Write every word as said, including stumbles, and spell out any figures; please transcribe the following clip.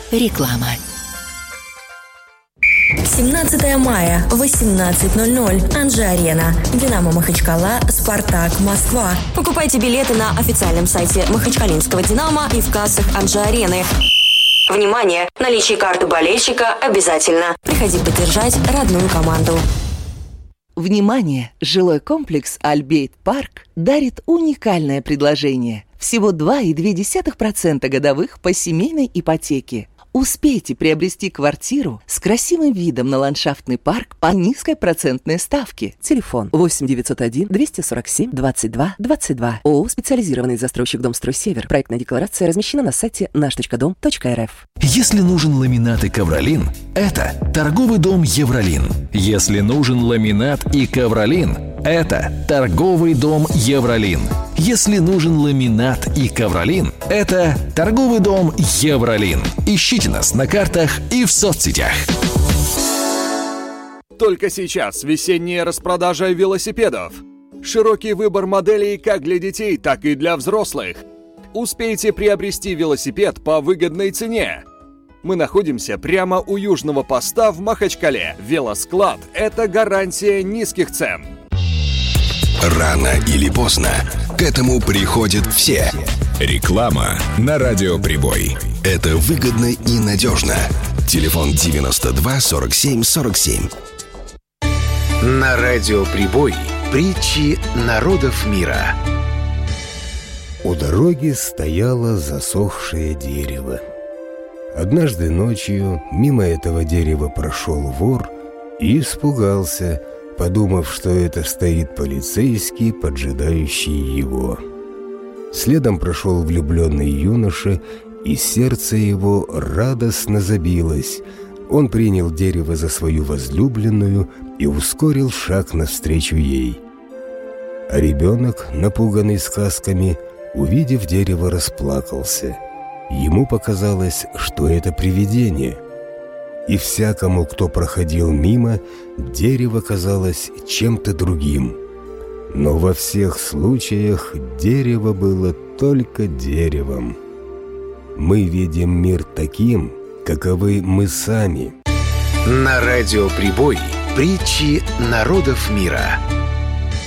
Реклама. семнадцатое мая, восемнадцать ноль ноль. Анжи-Арена. Динамо Махачкала, Спартак, Москва. Покупайте билеты на официальном сайте Махачкалинского Динамо и в кассах Анжи-Арены. Внимание! Наличие карты болельщика обязательно. Приходи поддержать родную команду. Внимание! Жилой комплекс «Альбейт Парк» дарит уникальное предложение. Всего два целых две десятых процента годовых по семейной ипотеке. Успейте приобрести квартиру с красивым видом на ландшафтный парк по низкой процентной ставке. Телефон восемь девятьсот один двести сорок семь двадцать два двадцать два. ООО «Специализированный застройщик Домстрой Север». Проектная декларация размещена на сайте наш точка дом точка эр эф. Если нужен ламинат и ковролин, это торговый дом «Евролин». Если нужен ламинат и ковролин, это торговый дом «Евролин». Если нужен ламинат и ковролин, это торговый дом «Евролин». Ищите нас на картах и в соцсетях. Только сейчас весенняя распродажа велосипедов. Широкий выбор моделей как для детей, так и для взрослых. Успейте приобрести велосипед по выгодной цене. Мы находимся прямо у южного поста в Махачкале. Велосклад – это гарантия низких цен. Рано или поздно к этому приходят все. Реклама на Радио Прибой. Это выгодно и надежно. Телефон девяносто два сорок семь сорок семь. На Радио Прибой притчи народов мира. У дороги стояло засохшее дерево. Однажды ночью мимо этого дерева прошел вор и испугался, подумав, что это стоит полицейский, поджидающий его. Следом прошел влюбленный юноша, и сердце его радостно забилось. Он принял дерево за свою возлюбленную и ускорил шаг навстречу ей. А ребенок, напуганный сказками, увидев дерево, расплакался. Ему показалось, что это привидение. И всякому, кто проходил мимо, дерево казалось чем-то другим. Но во всех случаях дерево было только деревом. Мы видим мир таким, каковы мы сами. На Радио Прибой притчи народов мира.